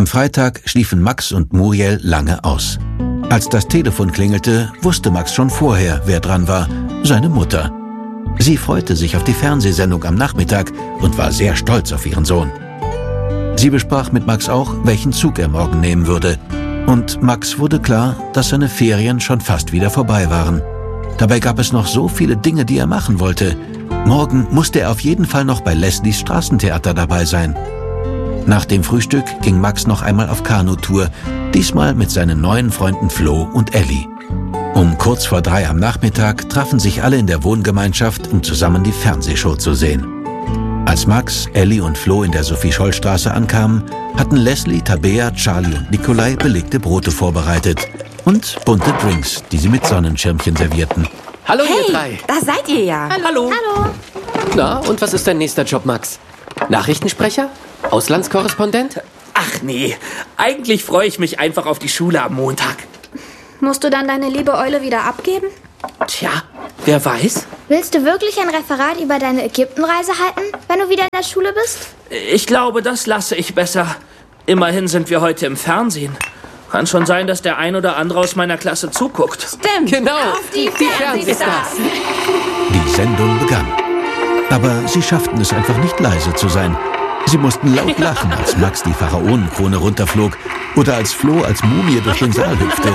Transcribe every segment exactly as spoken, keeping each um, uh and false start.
Am Freitag schliefen Max und Muriel lange aus. Als das Telefon klingelte, wusste Max schon vorher, wer dran war: seine Mutter. Sie freute sich auf die Fernsehsendung am Nachmittag und war sehr stolz auf ihren Sohn. Sie besprach mit Max auch, welchen Zug er morgen nehmen würde. Und Max wurde klar, dass seine Ferien schon fast wieder vorbei waren. Dabei gab es noch so viele Dinge, die er machen wollte. Morgen musste er auf jeden Fall noch bei Leslies Straßentheater dabei sein. Nach dem Frühstück ging Max noch einmal auf Kanutour, diesmal mit seinen neuen Freunden Flo und Elli. Um kurz vor drei am Nachmittag trafen sich alle in der Wohngemeinschaft, um zusammen die Fernsehshow zu sehen. Als Max, Elli und Flo in der Sophie-Scholl-Straße ankamen, hatten Leslie, Tabea, Charlie und Nikolai belegte Brote vorbereitet und bunte Drinks, die sie mit Sonnenschirmchen servierten. Hallo, hey, ihr drei. Da seid ihr ja. Hallo. Hallo. Na, und was ist dein nächster Job, Max? Nachrichtensprecher? Auslandskorrespondent? Ach nee, eigentlich freue ich mich einfach auf die Schule am Montag. Musst du dann deine liebe Eule wieder abgeben? Tja, wer weiß? Willst du wirklich ein Referat über deine Ägyptenreise halten, wenn du wieder in der Schule bist? Ich glaube, das lasse ich besser. Immerhin sind wir heute im Fernsehen. Kann schon sein, dass der ein oder andere aus meiner Klasse zuguckt. Stimmt. Genau. Auf die, die Fernsehstars. Die Sendung begann. Aber sie schafften es einfach nicht leise zu sein. Sie mussten laut lachen, als Max die Pharaonenkrone runterflog oder als Flo als Mumie durch den Saal hüpfte.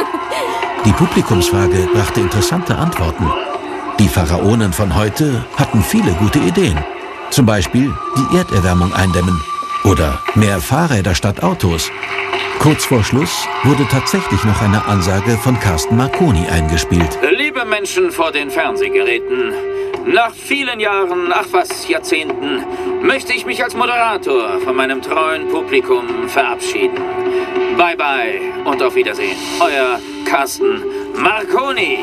Die Publikumsfrage brachte interessante Antworten. Die Pharaonen von heute hatten viele gute Ideen. Zum Beispiel die Erderwärmung eindämmen oder mehr Fahrräder statt Autos. Kurz vor Schluss wurde tatsächlich noch eine Ansage von Carsten Marconi eingespielt. Liebe Menschen vor den Fernsehgeräten, nach vielen Jahren, ach was, Jahrzehnten, möchte ich mich als Moderator von meinem treuen Publikum verabschieden. Bye bye und auf Wiedersehen. Euer Carsten Marconi.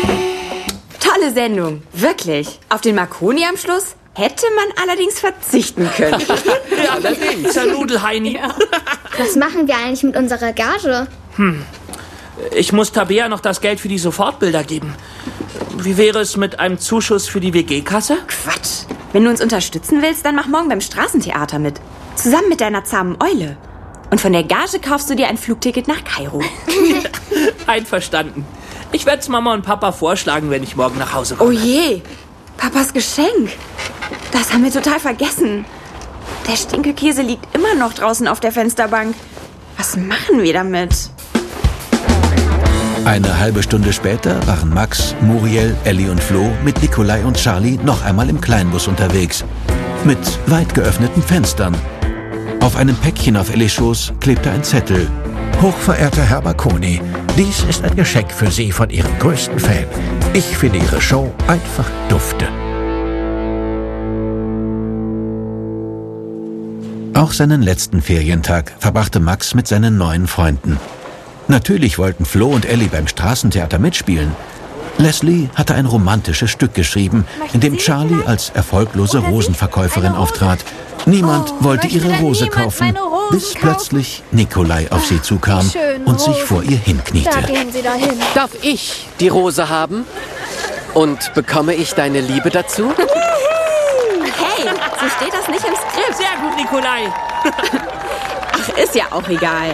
Tolle Sendung, wirklich. Auf den Marconi am Schluss hätte man allerdings verzichten können. Ja, allerdings. Der Nudelheini. Ja. Was machen wir eigentlich mit unserer Gage? Hm. Ich muss Tabea noch das Geld für die Sofortbilder geben. Wie wäre es mit einem Zuschuss für die W G-Kasse? Quatsch. Wenn du uns unterstützen willst, dann mach morgen beim Straßentheater mit. Zusammen mit deiner zahmen Eule. Und von der Gage kaufst du dir ein Flugticket nach Kairo. Einverstanden. Ich werde es Mama und Papa vorschlagen, wenn ich morgen nach Hause komme. Oh je, Papas Geschenk. Das haben wir total vergessen. Der Stinkekäse liegt immer noch draußen auf der Fensterbank. Was machen wir damit? Eine halbe Stunde später waren Max, Muriel, Elli und Flo mit Nikolai und Charlie noch einmal im Kleinbus unterwegs. Mit weit geöffneten Fenstern. Auf einem Päckchen auf Ellis Schoß klebte ein Zettel. Hochverehrter Herr Marconi, dies ist ein Geschenk für Sie von Ihrem größten Fan. Ich finde Ihre Show einfach dufte. Auch seinen letzten Ferientag verbrachte Max mit seinen neuen Freunden. Natürlich wollten Flo und Elli beim Straßentheater mitspielen. Leslie hatte ein romantisches Stück geschrieben, in dem Charlie als erfolglose Rosenverkäuferin auftrat. Niemand Oh, wollte ihre möchte Rose niemand kaufen, meine Rosen bis plötzlich Nikolai auf sie zukam schön, und sich Rosen. vor ihr hinkniete. Da gehen Sie dahin. Darf ich die Rose haben? Und bekomme ich deine Liebe dazu? Hey, so steht das nicht im Skript. Sehr gut, Nikolai. Ach, ist ja auch egal.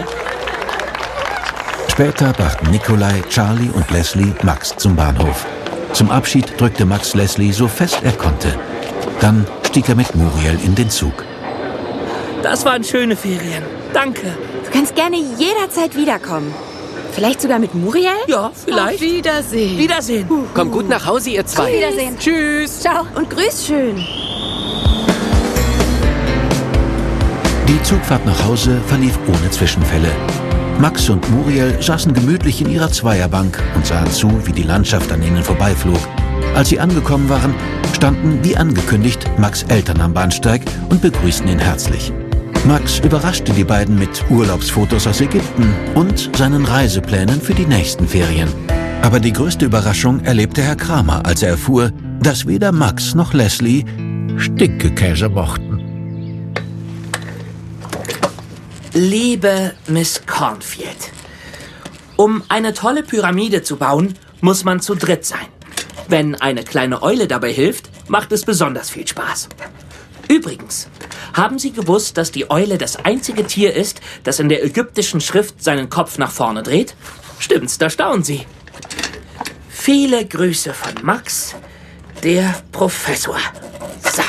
Später brachten Nikolai, Charlie und Leslie Max zum Bahnhof. Zum Abschied drückte Max Leslie so fest er konnte. Dann stieg er mit Muriel in den Zug. Das waren schöne Ferien. Danke. Du kannst gerne jederzeit wiederkommen. Vielleicht sogar mit Muriel? Ja, vielleicht. Auf Wiedersehen. Wiedersehen. Kommt gut nach Hause, ihr zwei. Auf Wiedersehen. Tschüss. Ciao. Und grüß schön. Die Zugfahrt nach Hause verlief ohne Zwischenfälle. Max und Muriel saßen gemütlich in ihrer Zweierbank und sahen zu, wie die Landschaft an ihnen vorbeiflog. Als sie angekommen waren, standen, wie angekündigt, Max' Eltern am Bahnsteig und begrüßten ihn herzlich. Max überraschte die beiden mit Urlaubsfotos aus Ägypten und seinen Reiseplänen für die nächsten Ferien. Aber die größte Überraschung erlebte Herr Kramer, als er erfuhr, dass weder Max noch Leslie Stinkekäse mochten. Liebe Miss Cornfield, um eine tolle Pyramide zu bauen, muss man zu dritt sein. Wenn eine kleine Eule dabei hilft, macht es besonders viel Spaß. Übrigens, Haben Sie gewusst, dass die Eule das einzige Tier ist, das in der ägyptischen Schrift seinen Kopf nach vorne dreht? Stimmt's, da staunen Sie. Viele Grüße von Max, der Professor.